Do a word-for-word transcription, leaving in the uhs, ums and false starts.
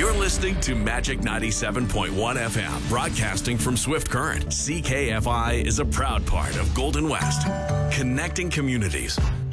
You're listening to Magic ninety-seven point one F M, broadcasting from Swift Current. C K F I is a proud part of Golden West, connecting communities.